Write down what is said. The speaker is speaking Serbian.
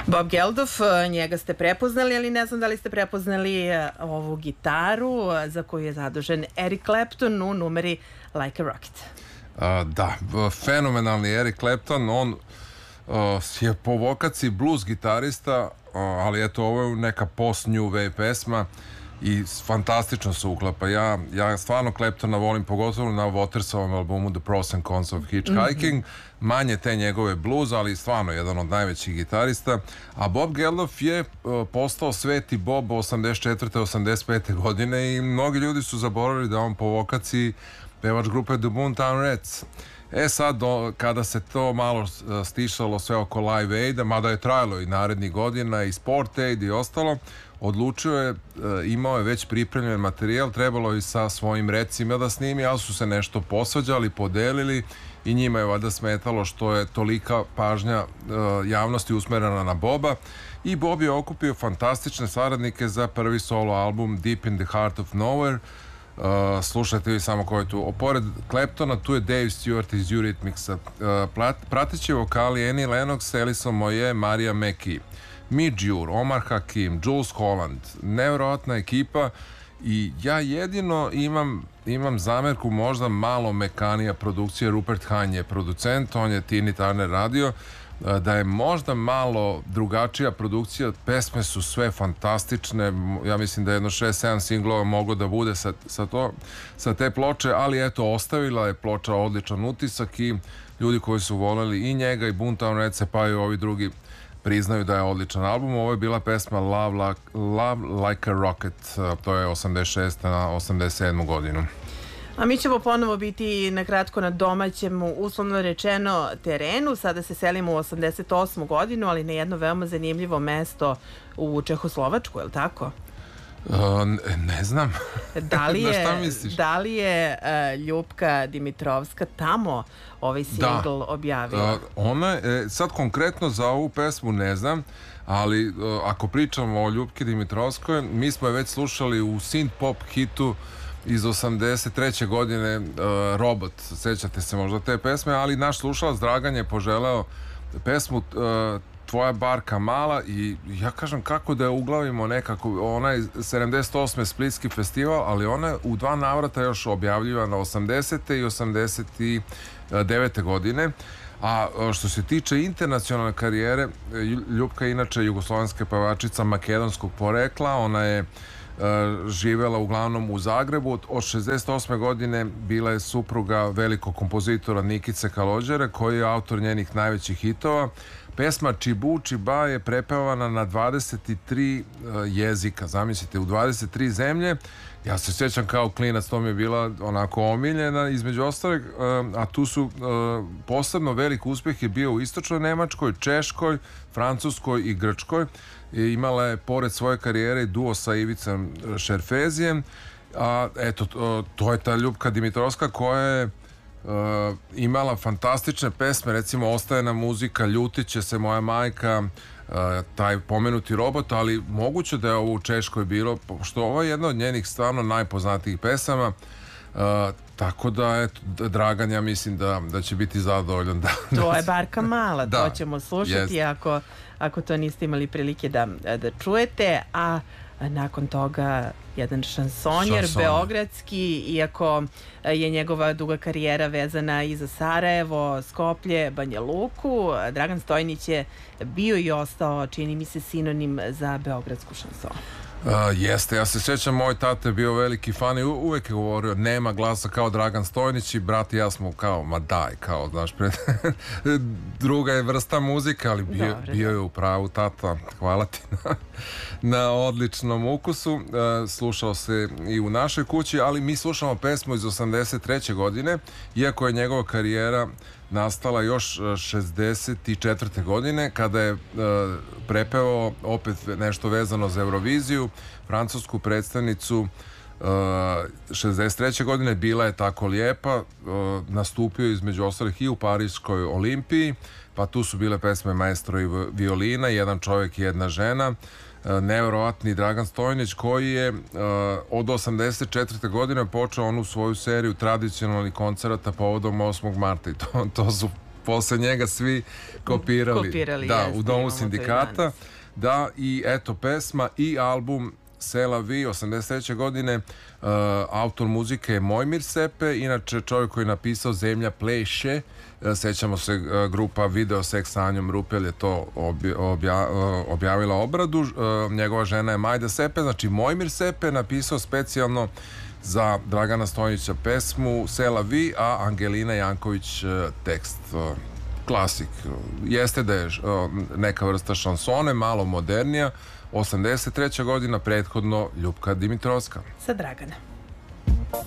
Bob Geldof, njega ste prepoznali, ali ne znam da li ste prepoznali ovu gitaru za koju je zadužen Eric Clapton u numeri Like a Rocket. Da, fenomenalni Eric Clapton, on je po vokaciji blues gitarista, ali eto, ovo je neka post-new wave pesma i fantastično se uklapa. Ja stvarno Claptona volim, pogotovo na Watersovom albumu The Pros and Cons of Hitchhiking. Manje te njegove blues, ali stvarno jedan od najvećih gitarista. A Bob Geldof je postao sveti Bob 84. 85. godine i mnogi ljudi su zaboravili da on po vokaciji pevač grupe The Boomtown Rats. Sad, kada se to malo stišalo sve oko Live Aida, mada je trajalo i narednih godina i Sport Aid i ostalo, odlučio je, imao je već pripremljen materijal, trebalo je sa svojim recima da snimi, ali su se nešto posvađali, podelili i njima je valjda smetalo što je tolika pažnja javnosti usmerena na Boba i Bob je okupio fantastične saradnike za prvi solo album Deep in the Heart of Nowhere. Slušajte vi samo ko je tu. Pored Claptona tu je Dave Stewart iz Eurythmicsa, prateći vokali Annie Lennox, Alison Moyet, Maria McKee, Midge Ure, Omar Hakim, Jules Holland, nevjerojatna ekipa. I ja jedino imam zamerku, možda malo mekanija produkcije. Rupert Hine je producent, on je Tina Turner radio, da je možda malo drugačija produkcija. Pesme su sve fantastične, ja mislim da jedno 6-7 singlova moglo da bude sa te ploče, ali eto, ostavila je ploča odličan utisak i ljudi koji su voleli i njega i Boomtown Rats, pa i ovi drugi priznaju da je odličan album. Ovo je bila pesma Love Like a Rocket, to je 86. na 87. godinu. A mi ćemo ponovo biti nakratko na domaćem, uslovno rečeno, terenu. Sada se selimo u 88. godinu, ali na jedno veoma zanimljivo mesto u Čehoslovačku, je li tako? Ne znam. Da li je Ljupka Dimitrovska tamo ovaj singl objavila? Ona, sad konkretno za ovu pesmu ne znam, ali ako pričamo o Ljupki Dimitrovskoj, mi smo je već slušali u synth pop hitu iz 83. godine, Robot, sećate se možda te pesme, ali naš slušalac Dragan je poželeo pesmu Tvoja barka mala i ja kažem kako da je uglavimo nekako, onaj 78. Splitski festival, ali ona je u 2 navrata još objavljivana 80. i 89. godine. A što se tiče internacionalne karijere, Ljupka je inače jugoslovenska pevačica makedonskog porekla, ona je živela uglavnom u Zagrebu. Od 68. godine bila je supruga velikog kompozitora Nikice Kalođere, koji je autor njenih najvećih hitova. Pesma Čibu Čiba je prepevana na 23 jezika, zamislite, u 23 zemlje. Ja se sjećam kao klinac, to mi je bila onako omiljena, između ostalog, a tu su posebno velik uspjeh je bio u istočnoj Nemačkoj, Češkoj, Francuskoj i Grčkoj. Imala je pored svoje karijere duo sa Ivicom Šerfezijem, a eto, to je ta Ljupka Dimitrovska koja je imala fantastične pesme, recimo Ostaje nam muzika, Ljutit će se moja majka, taj pomenuti Robot, ali moguće da je ovo u Češkoj bilo, što ovo je jedna od njenih stvarno najpoznatijih pesama, tako da, eto, Dragan, ja mislim da će biti zadovoljan. To je barka mala, to ćemo slušati ako to niste imali prilike da čujete, a nakon toga jedan šansonjer beogradski, iako je njegova duga karijera vezana i za Sarajevo, Skoplje, Banja Luku, Dragan Stojnić je bio i ostao, čini mi se, sinonim za beogradsku šansonu. Jeste, ja se sjećam, moj tata je bio veliki fan i uvek je govorio nema glasa kao Dragan Stojnić i brat i ja smo kao, ma daj, kao, znaš, druga je vrsta muzike, ali bio je u pravu tata, hvala ti na odličnom ukusu. Slušao se i u našoj kući, ali mi slušamo pesmu iz 83. godine, iako je njegova karijera nastala još 64. godine, kada je prepevao opet nešto vezano za Euroviziju, francusku predstavnicu 63. godine, Bila je tako lijepa, nastupio između ostalih i u Pariškoj olimpiji, pa tu su bile pesme Maestro i violina, Jedan čovjek i jedna žena, nevjerovatni Dragan Stojnić, koji je od 84. godine počeo onu svoju seriju tradicionalnih koncerata povodom 8. marta i to su posle njega svi kopirali. Da, u Domu sindikata. Da, i eto pesma i album C'est la vie 83. godine. Autor muzike je Mojmir Sepe, inače čovjek koji je napisao Zemlja pleše. Sećamo se grupa Video Seks sa Anjom Rupel je to objavila obradu. Njegova žena je Majda Sepe, znači Mojmir Sepe napisao specijalno za Dragana Stojnića pesmu C'est la vie, a Angelina Janković tekst. Klasik. Jeste da je neka vrsta šansone, malo modernija. 83. godina, prethodno Ljupka Dimitrovska. Sa Dragana.